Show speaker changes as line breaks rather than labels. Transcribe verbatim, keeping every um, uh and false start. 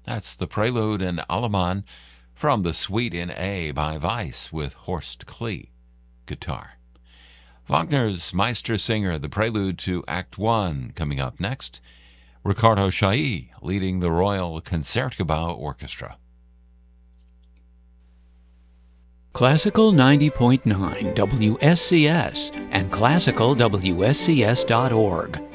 That's the Prelude in Allemande from the Suite in A by Weiss with Horst Klee, guitar. Wagner's Meistersinger, the Prelude to Act One, coming up next. Ricardo Chailly leading the Royal Concertgebouw Orchestra.
Classical ninety point nine W S C S and classical W S C S dot org.